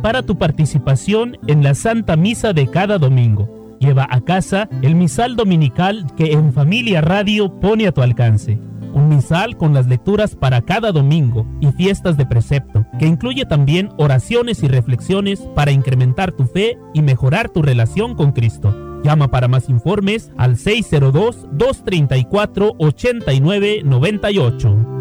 para tu participación en la Santa Misa de cada domingo. Lleva a casa el misal dominical que En Familia Radio pone a tu alcance. Un misal con las lecturas para cada domingo y fiestas de precepto, que incluye también oraciones y reflexiones para incrementar tu fe y mejorar tu relación con Cristo. Llama para más informes al 602-234-8998.